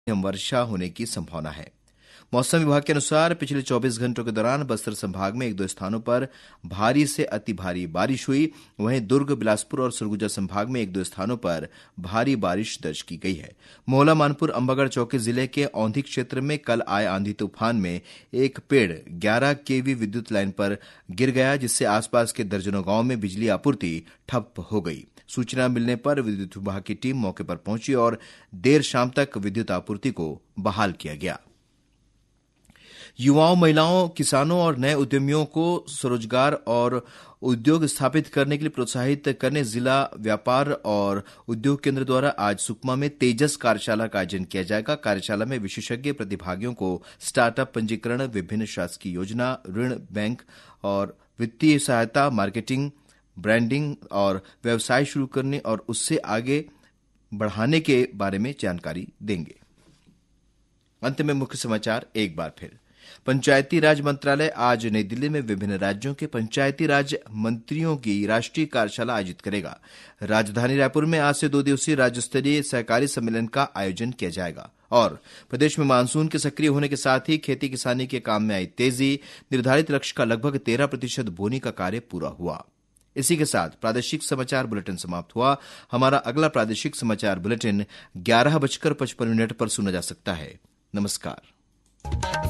वर्षा होने की संभावना है। मौसम विभाग के अनुसार पिछले 24 घंटों के दौरान बस्तर संभाग में 1-2 स्थानों पर भारी से अति भारी बारिश हुई। वहीं दुर्ग, बिलासपुर और सरगुजा संभाग में 1-2 स्थानों पर भारी बारिश दर्ज की गई है। मोहला, मानपुर, अंबागढ़ चौकी जिले के औंधी क्षेत्र में कल आए आंधी तूफान में एक पेड़ 11 केवी विद्युत लाइन पर गिर गया, जिससे आसपास के दर्जनों गांव में बिजली आपूर्ति ठप हो गई। सूचना मिलने पर विद्युत विभाग की टीम मौके पर पहुंची और देर शाम तक विद्युत आपूर्ति को बहाल किया गया। युवाओं, महिलाओं, किसानों और नए उद्यमियों को स्वरोजगार और उद्योग स्थापित करने के लिए प्रोत्साहित करने जिला व्यापार और उद्योग केंद्र द्वारा आज सुकमा में तेजस कार्यशाला का आयोजन किया जाएगा। कार्यशाला में विशेषज्ञ प्रतिभागियों को स्टार्टअप पंजीकरण, विभिन्न शासकीय योजना, ऋण, बैंक और वित्तीय सहायता, मार्केटिंग, ब्रांडिंग और व्यवसाय शुरू करने और उससे आगे बढ़ाने के बारे में जानकारी देंगे। अंत में मुख्य समाचार एक बार फिर। पंचायती राज मंत्रालय आज नई दिल्ली में विभिन्न राज्यों के पंचायती राज मंत्रियों की राष्ट्रीय कार्यशाला आयोजित करेगा। राजधानी रायपुर में आज से 2 दिवसीय राज्य स्तरीय सहकारी सम्मेलन का आयोजन किया जाएगा। और प्रदेश में मानसून के सक्रिय होने के साथ ही खेती किसानी के काम में आई तेजी। निर्धारित लक्ष्य का लगभग 13% बोनी का कार्य पूरा हुआ। इसी के साथ प्रादेशिक समाचार बुलेटिन समाप्त हुआ। हमारा अगला प्रादेशिक समाचार बुलेटिन 11:55 पर सुना जा सकता है। नमस्कार।